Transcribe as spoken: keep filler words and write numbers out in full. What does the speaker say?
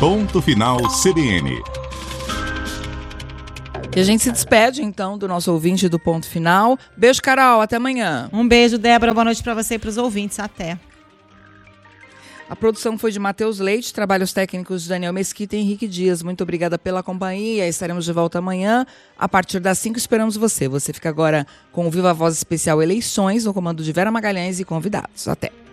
Ponto Final C B N. E a gente se despede, então, do nosso ouvinte do Ponto Final. Beijo, Carol. Até amanhã. Um beijo, Débora. Boa noite para você e para os ouvintes. Até. A produção foi de Matheus Leite, trabalhos técnicos de Daniel Mesquita e Henrique Dias. Muito obrigada pela companhia. Estaremos de volta amanhã. A partir das cinco esperamos você. Você fica agora com o Viva Voz Especial Eleições, no comando de Vera Magalhães e convidados. Até.